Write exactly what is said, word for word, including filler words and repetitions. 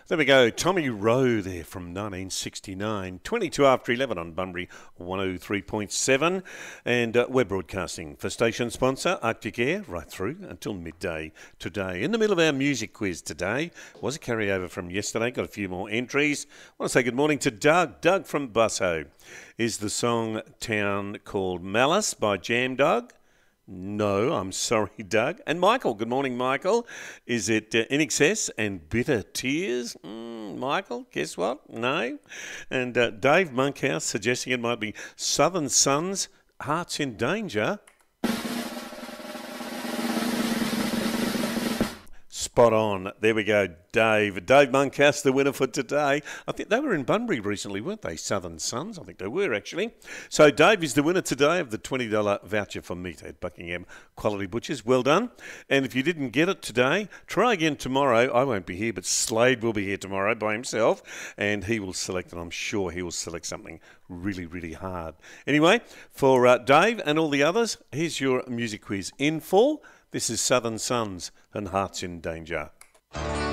There we go. Tommy Rowe there from nineteen sixty-nine. twenty-two after eleven on Bunbury one oh three point seven. And uh, we're broadcasting for station sponsor Arctic Air right through until midday today. In the middle of our music quiz today was a carryover from yesterday. Got a few more entries. I want to say good morning to Doug. Doug from Busso. Is the song Town called Malice by Jam Dog? No, I'm sorry, Doug. And Michael, good morning, Michael. Is it uh, In Excess and Bitter Tears? Mm, Michael, guess what? No. And uh, Dave Monkhouse suggesting it might be Southern Sons, Hearts in Danger. Spot on. There we go, Dave. Dave Monkhouse, the winner for today. I think they were in Bunbury recently, weren't they? Southern Sons. I think they were, actually. So Dave is the winner today of the twenty dollars voucher for meat at Buckingham Quality Butchers. Well done. And if you didn't get it today, try again tomorrow. I won't be here, but Slade will be here tomorrow by himself, and he will select, and I'm sure he will select something really, really hard. Anyway, for uh, Dave and all the others, here's your music quiz in full. This is Southern Sons and Hearts in Danger.